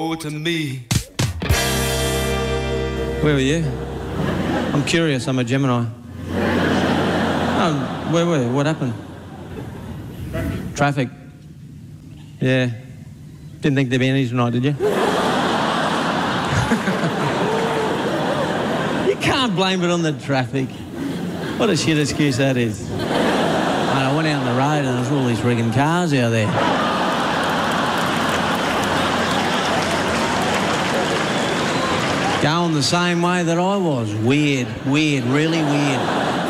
to me. Where were you? I'm curious, I'm a Gemini. Where? What happened? Traffic. Yeah. Didn't think there'd be any tonight, did you? You can't blame it on the traffic. What a shit excuse that is. I went out on the road and there was all these friggin' cars out there. Going the same way that I was. Weird, really weird.